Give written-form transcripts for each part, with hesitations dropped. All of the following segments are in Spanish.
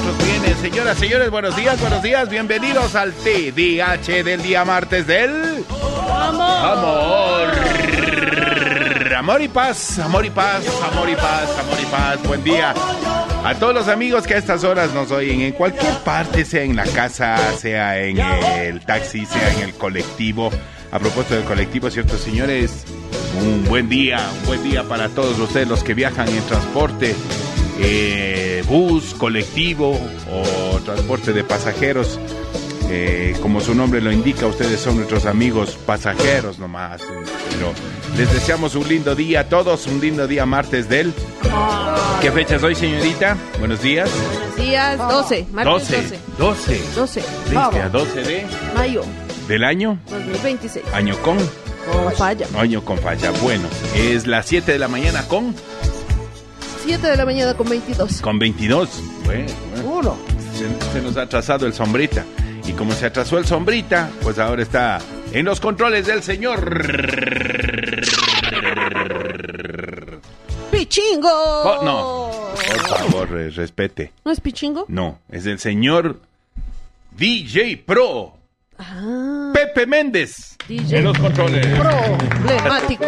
otros vienen. Señoras, señores, buenos días. Bienvenidos al TDH del día martes del... Amor y paz. Buen día a todos los amigos que a estas horas nos oyen en cualquier parte, sea en la casa, sea en el taxi, sea en el colectivo. A propósito del colectivo, ciertos señores, un buen día para todos ustedes los que viajan en transporte, bus, colectivo o transporte de pasajeros. Como su nombre lo indica, ustedes son nuestros amigos pasajeros nomás. Pero les deseamos un lindo día a todos, un lindo día martes del... ¿Qué fecha es hoy, señorita? Buenos días. Buenos días, 12, martes 12. 12. ¿Viste? A 12 de... mayo. ¿Del año? 2026. ¿Año con? Falla. Año con falla. Bueno, es las 7 de la mañana con... 7 de la mañana con 22. Con 22. Bueno. Uno. Se nos ha atrasado el sombrita. Y como se atrasó el sombrita, pues ahora está en los controles del señor... ¡Pichingo! Oh, no, por favor, respete. ¿No es Pichingo? No, es el señor DJ Pro. Pepe Méndez. DJ en los controles. Problemático.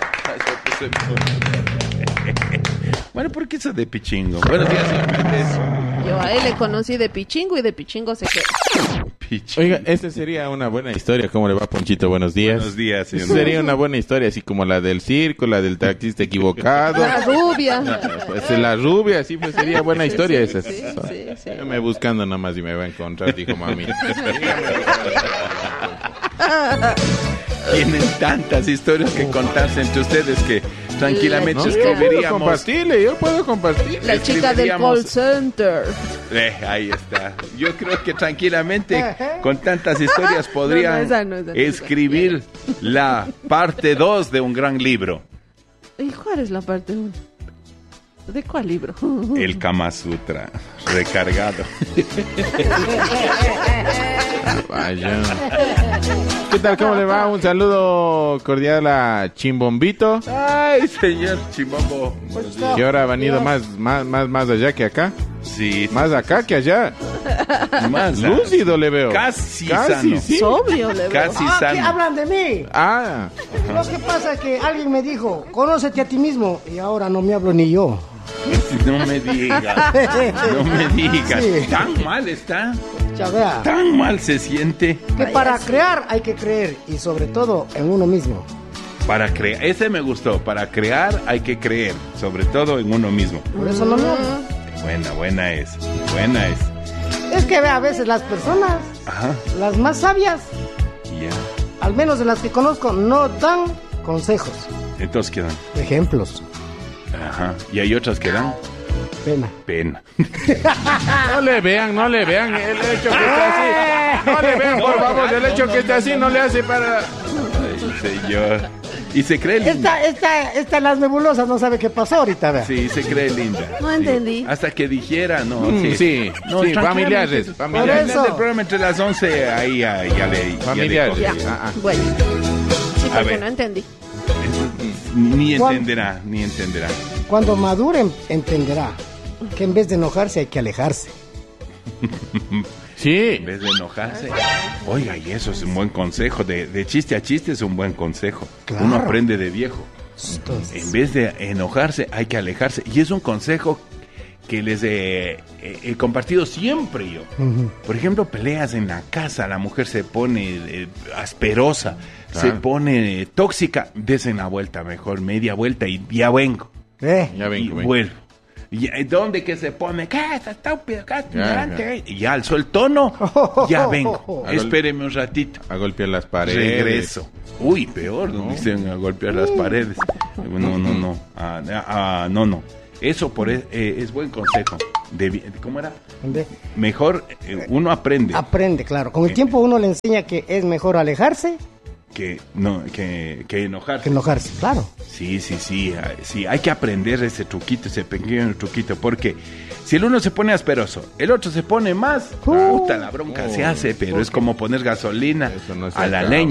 Bueno, ¿por qué eso de Pichingo? Buenos días, señor Méndez. Yo a él le conocí de Pichingo y de Pichingo se quedó. Pichingo. Oiga, esta sería una buena historia. ¿Cómo le va, Ponchito? Buenos días. Buenos días, señor. Esta sería una buena historia, así como la del circo, la del taxista equivocado. La rubia. Pues la rubia, sí, pues sería buena historia esa. Sí. Yo me buscando nomás y me va a encontrar, dijo mami. Tienen tantas historias que contarse entre ustedes que tranquilamente escribiríamos. Yo puedo compartir. La chica del call center. Ahí está. Yo creo que tranquilamente con tantas historias podrían esa. escribir la parte 2 de un gran libro. ¿Y cuál es la parte 1? ¿De cuál libro? El Kama Sutra recargado. Vaya. ¿Qué tal? ¿Cómo le va? Un saludo cordial a Chimbombito. Ay, señor Chimbombo. Que ahora ha venido más allá que acá. Sí. Más acá que allá. Más lúcido le veo. Casi sano. sí. Sobrio le veo. Casi ¿Qué sano. hablan de mí? Lo que pasa es que alguien me dijo, conócete a ti mismo, y ahora no me hablo ni yo. No me digas. Sí. Tan mal está. Ya vea, Tan mal se siente. que para crear hay que creer, y sobre todo en uno mismo. Para crear, ese me gustó. Para crear hay que creer, sobre todo en uno mismo. Por eso no me hablo. Buena es. Es que vea, a veces las personas, Ajá. las más sabias, Ya. al menos de las que conozco, no dan consejos, Entonces quedan. ejemplos. Ajá. Y hay otras que dan Pena. No le vean el hecho que está así. No le vean, por favor, el hecho que está así no le hace para... Ay, señor. Y se cree linda. Esta las nebulosas no sabe qué pasó ahorita, vea. Sí, se cree linda. No Sí. entendí. Hasta que dijera, no. Sí, familiares. Al Por final eso. del programa entre las 11, ahí ya le... Familiares. Ya Ya. le Bueno. Sí, A porque ver. no entendí. Ni ¿Cuál? entenderá. Cuando maduren, entenderá que en vez de enojarse hay que alejarse. Sí. En vez de enojarse. Oiga, y eso es un buen consejo. De chiste a chiste es un buen consejo. Claro. Uno aprende de viejo. Entonces, En vez de enojarse, hay que alejarse. Y es un consejo que les he compartido siempre yo. Por ejemplo, peleas en la casa, la mujer se pone asperosa, se pone tóxica. Desen la vuelta mejor, media vuelta y ya vengo. Ya Y vengo. vuelvo. Y ¿dónde que se pone? ¿Qué es estúpido? ¿Qué es Ya. ignorante? Y ya alzó el tono, ya vengo. Espéreme un ratito. A golpear las paredes. Regreso. Uy, peor, ¿no? Dicen a golpear las paredes. No. No. Eso es buen consejo. ¿Cómo era? Mejor uno aprende aprende, claro. Con el tiempo uno le enseña que es mejor alejarse que enojarse. que enojarse, claro. Sí, hay que aprender ese truquito, ese pequeño truquito, porque si el uno se pone asperoso, el otro se pone más, puta, la bronca se hace, pero es como poner gasolina Eso no se a la acaba. leña.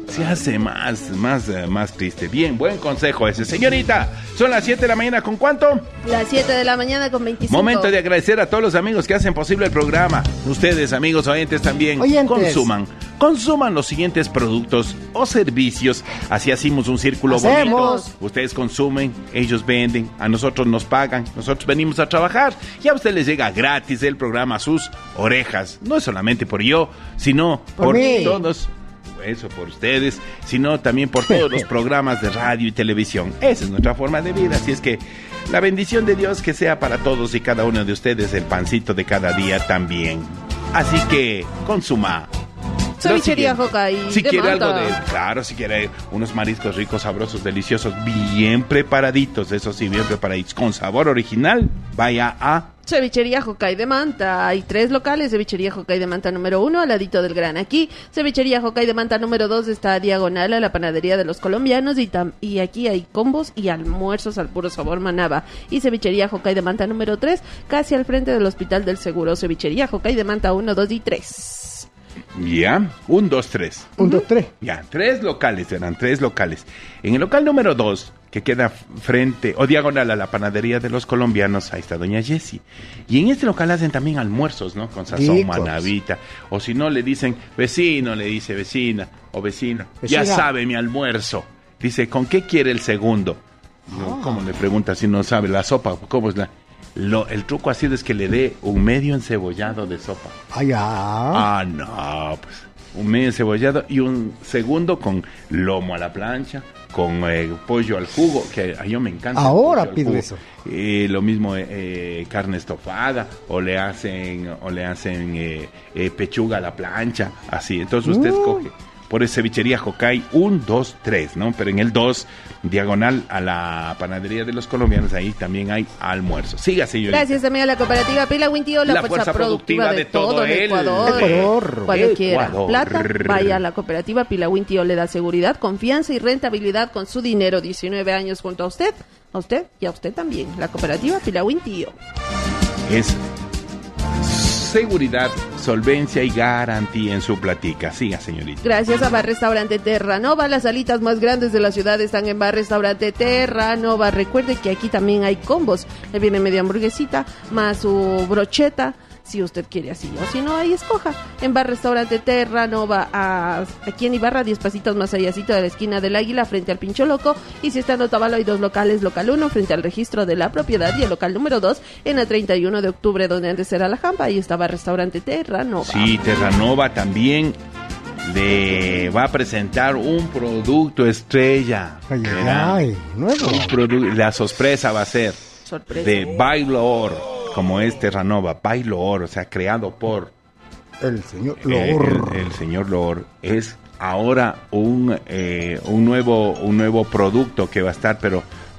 se hace más triste. Bien, buen consejo ese. Señorita, son las 7 de la mañana, ¿con cuánto? Las 7 de la mañana con 25. Momento de agradecer a todos los amigos que hacen posible el programa. Ustedes, amigos oyentes, también consuman los siguientes productos o servicios. Así hacemos un círculo bonito. Ustedes consumen, ellos venden, a nosotros nos pagan, nosotros venimos a trabajar y a ustedes les llega gratis el programa a sus orejas. No es solamente por yo, sino por todos. Eso por ustedes, sino también por todos los programas de radio y televisión. Esa es nuestra forma de vida, así es que la bendición de Dios que sea para todos y cada uno de ustedes el pancito de cada día también. Así que consuma. Cevichería Jocay. Si quiere algo claro, si quiere unos mariscos ricos, sabrosos, deliciosos, bien preparaditos, eso sí, bien preparaditos, con sabor original, vaya a Cevichería Jocay de Manta. Hay 3 locales. Cevichería Jocay de Manta número 1, al ladito del Gran Aquí. Cevichería Jocay de Manta número 2 está diagonal a la panadería de los colombianos. Y aquí hay combos y almuerzos al puro sabor Manaba. Y Cevichería Jocay de Manta número 3, casi al frente del Hospital del Seguro. Cevichería Jocay de Manta 1, 2 y 3. Ya, 1, 2, 3. 1, 2, 3. Ya, 3 locales, eran 3 locales. En el local número 2, que queda frente o diagonal a la panadería de los colombianos, ahí está doña Jessie. Y en este local hacen también almuerzos, ¿no? Con sazón manabita. O si no, le dicen vecino, le dice vecina o vecino. Ya sabe mi almuerzo. Dice, ¿con qué quiere el segundo? ¿Cómo le pregunta si no sabe la sopa? ¿Cómo es el truco así es que le dé un medio encebollado de sopa. No, pues un medio encebollado y un segundo con lomo a la plancha, con pollo al jugo, que a yo me encanta. Ahora pido eso. Lo mismo carne estofada, o le hacen pechuga a la plancha, así. Entonces usted escoge. Por eso Cevichería Jocay 1, 2, 3, ¿no? Pero en el 2, diagonal a la panadería de los colombianos, ahí también hay almuerzo. Siga, señorita. Gracias también a la cooperativa Pila Wintío, la fuerza productiva de todo el Ecuador. Cuando quiera plata, vaya a la cooperativa Pila Wintío, le da seguridad, confianza y rentabilidad con su dinero. 19 años junto a usted y a usted también. La cooperativa Pila Wintío. Es seguridad, solvencia y garantía en su platica. Siga, señorita. Gracias a Bar Restaurante Terranova. Las salitas más grandes de la ciudad están en Bar Restaurante Terranova. Recuerde que aquí también hay combos. Le viene media hamburguesita más su brocheta, si usted quiere así, o si no, ahí escoja. En Bar Restaurante Terranova, aquí en Ibarra, 10 pasitos más allácito de la esquina del Águila, frente al Pincho Loco. Y si está en Otavalo, hay 2 locales, local 1 frente al registro de la propiedad y el local número 2 en la 31 de octubre, donde antes era la Jampa. Ahí estaba Restaurante Terranova. Sí, Terranova también le va a presentar un producto estrella. Nuevo. La sorpresa va a ser sorpresa de Bailo Oro. Como es Terranova, Bailo Oro, o sea, creado por el señor Loor. El señor Loor. Es ahora un nuevo producto que va a estar, pero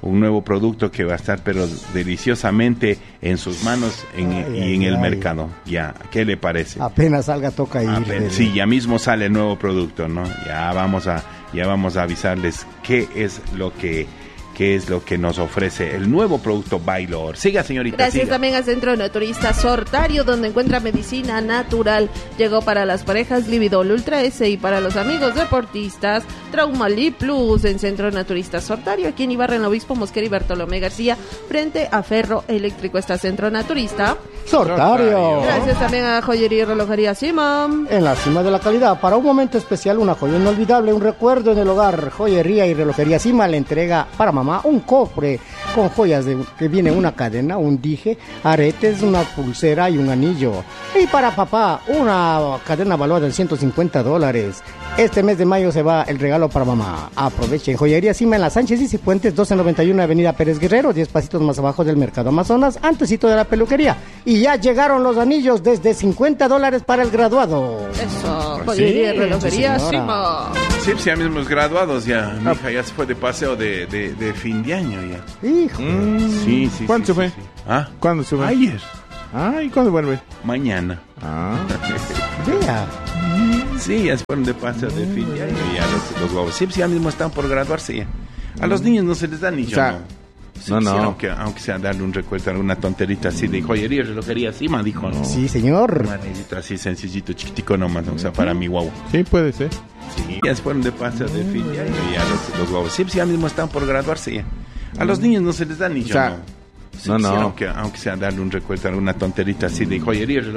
deliciosamente en sus manos en el mercado. Ya, ¿qué le parece? Apenas salga, toca ir. Sí, ya mismo sale el nuevo producto, ¿no? Ya vamos a avisarles qué es lo que nos ofrece el nuevo producto Bailor. Siga, señorita. Gracias, siga. también al Centro Naturista Sortario, donde encuentra medicina natural. Llegó para las parejas Lividol Ultra S y para los amigos deportistas Traumali Plus en Centro Naturista Sortario, aquí en Ibarra, en Obispo Mosquera y Bartolomé García, frente a Ferro Eléctrico. Está Centro Naturista Sortario. Gracias también a Joyería y Relojería Cima. En la cima de la calidad, para un momento especial, una joya inolvidable, un recuerdo en el hogar. Joyería y Relojería Cima le entrega para mamá un cofre con joyas que viene una cadena, un dije, aretes, una pulsera y un anillo. Y para papá, una cadena valuada en $150. Este mes de mayo se va el regalo para mamá. Aprovechen. Joyería Cima en la Sánchez y Cifuentes, 1291 Avenida Pérez Guerrero, 10 pasitos más abajo del Mercado Amazonas, antesito de la peluquería. Y ya llegaron los anillos desde $50 para el graduado. Eso, Joyería y Relojería Cima. Sí, ya mismos graduados ya. Mi hija ya se fue de paseo de fin de año ya. Hijo. Sí. ¿Cuándo se fue? ¿Ah? ¿Cuándo se fue? Ayer. ¿Y cuándo vuelve? Mañana. Vea. Sí, ya se fueron de paseo de fin de año ya los huevos. Sí, ya mismo están por graduarse ya. A los niños no se les da anillo, ¿no? Sí, No, no. Aunque sea darle un recuerdo, alguna tonterita así de joyería, relojería, así, man, dijo, ¿no? Sí, señor. Un anillito así sencillito, chiquitico nomás, ¿no? O sea, para mi guau. Sí, puede ser. Sí, ya se fueron de paseo de fin, ya los guavos. Sí, pues ya mismo están por graduarse ya. A los niños no se les da anillo, O sea, ¿no? Sí, no, sí, no. aunque sea darle un recuerdo, alguna tonterita así de joyería,